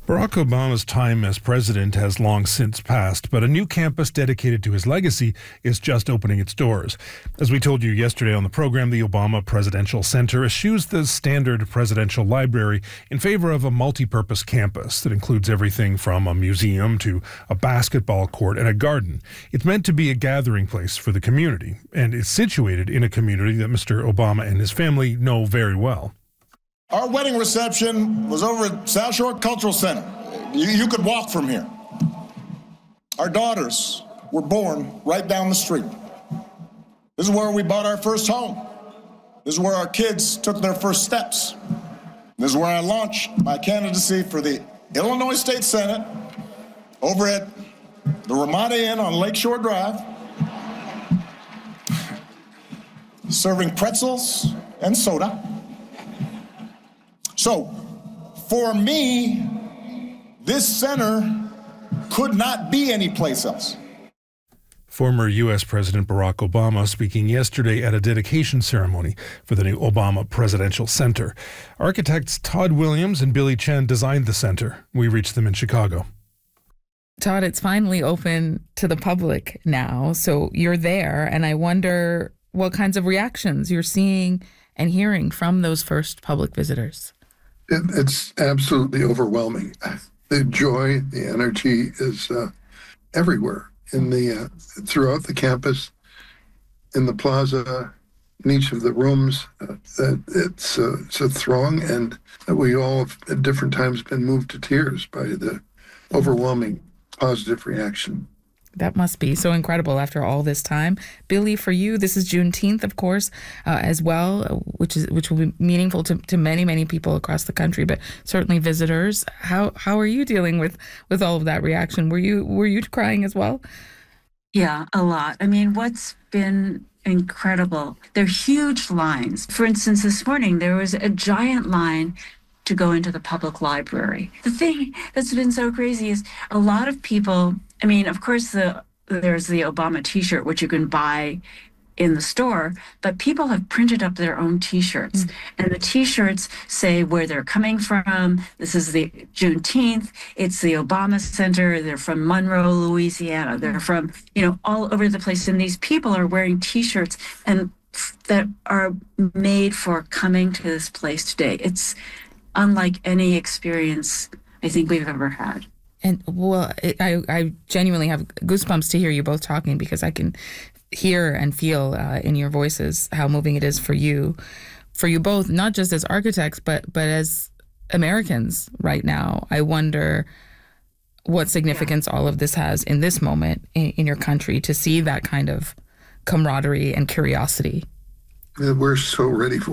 Barack Obama's time as president has long since passed, but a new campus dedicated to his legacy is just opening its doors. As we told you yesterday on the program, the Obama Presidential Center eschews the standard presidential library in favor of a multi-purpose campus that includes everything from a museum to a basketball court and a garden. It's meant to be a gathering place for the community, and is situated in a community that Mr. Obama and his family know very well. Our wedding reception was over at South Shore Cultural Center. You could walk from here. Our daughters were born right down the street. This is where we bought our first home. This is where our kids took their first steps. This is where I launched my candidacy for the Illinois State Senate over at the Ramada Inn on Lakeshore Drive, serving pretzels and soda. So, for me, this center could not be anyplace else. Former U.S. President Barack Obama speaking yesterday at a dedication ceremony for the new Obama Presidential Center. Architects Todd Williams and Billy Chen designed the center. We reached them in Chicago. Todd, it's finally open to the public now, so you're there, and I wonder what kinds of reactions you're seeing and hearing from those first public visitors. It's absolutely overwhelming. The joy, the energy is everywhere throughout the campus, in the plaza, in each of the rooms. It's a throng, and we all have at different times been moved to tears by the overwhelming positive reaction. That must be so incredible after all this time. Billy, for you, this is Juneteenth, of course, as well, which will be meaningful to many, many people across the country, but certainly visitors. How are you dealing with all of that reaction? Were you crying as well? Yeah, a lot. I mean, what's been incredible, there are huge lines. For instance, this morning, there was a giant line to go into the public library. The thing that's been so crazy is a lot of people, I mean, of course, there's the Obama t-shirt, which you can buy in the store, but people have printed up their own t-shirts. And the t-shirts say where they're coming from. This is the Juneteenth. It's the Obama Center. They're from Monroe, Louisiana. They're from, all over the place. And these people are wearing t-shirts and that are made for coming to this place today. It's unlike any experience I think we've ever had. And I genuinely have goosebumps to hear you both talking, because I can hear and feel in your voices how moving it is for you both, not just as architects, but as Americans right now. I wonder what significance all of this has in this moment in your country, to see that kind of camaraderie and curiosity. We're so ready for